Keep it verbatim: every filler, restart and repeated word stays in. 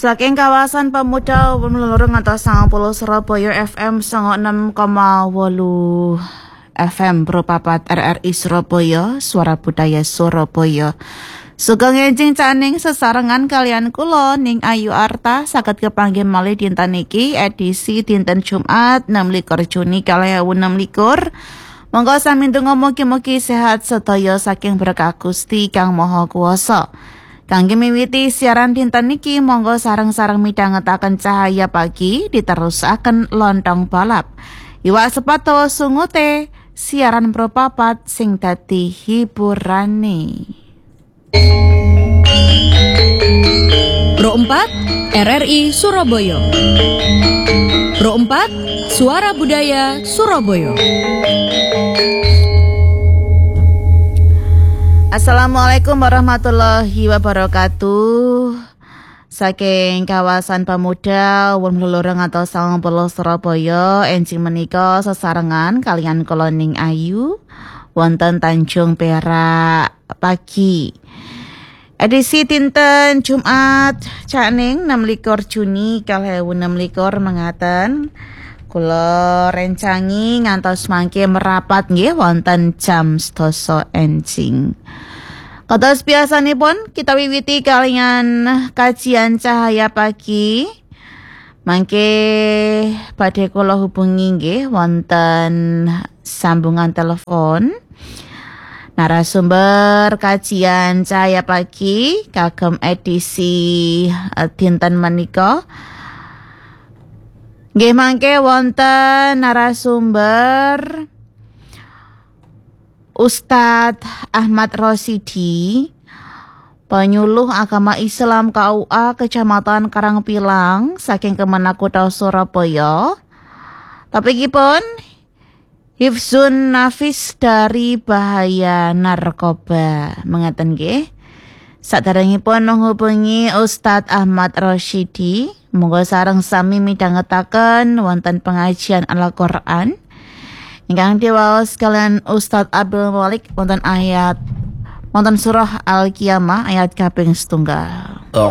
Saking kawasan Pemuda Melurung atau sangat puluh Surabaya F M sangat enam koma wolu F M berupapat R R I Surabaya, Suara Budaya Surabaya. Sugeng enjing caning sesarengan kalian kula ning Ayu Arta saged kepanggih malih dinten iki edisi dinten Jumat enam likur Juni dua ribu enam likur. Monggo sami ndonga mugi-mugi sehat sedaya saking berkah Gusti Kang Maha Kuwasa. Kangge miwiti siaran dinten niki monggo sareng-sareng midhangetaken cahaya pagi diterusaken lontong balap. Iwak sepatu sungute siaran propapat sing dadi hiburane. Pro empat R R I Surabaya. Pro empat Suara Budaya Surabaya. Assalamualaikum warahmatullahi wabarakatuh. Saking kawasan Pemuda Melurung atau sangat puluh Surabaya enjing menika sesarengan kalian koloning Ayu wonten Tanjung Perak pagi. Edisi dinten Jumat caning enam likur Juni dua ribu enam likur mengaten kula rencangi ngantos mangke merapat nggih wonten jam sedasa enjing. Kados biasanipun kita wiwiti kalian kajian cahaya pagi. Mangke badhe kula hubungi nggih wonten sambungan telepon narasumber kajian cahaya pagi kagem edisi uh, dinten menika. Nggih mangke wonten narasumber Ustadz Ahmad Rosidi, penyuluh agama Islam K U A Kecamatan Karangpilang saking Kemenak Kota Surabaya. Topikipun hifzun nafis dari bahaya narkoba. Mengaten nggih. Saderengipun menghubungi Ustadz Ahmad Rosidi, monggo sareng sami midhangetaken wonten pengajian Al-Qur'an ingkang diwaos kalian Ustadz Abdul Malik wonten ayat wonten surah Al-Qiyamah ayat kaping setunggal.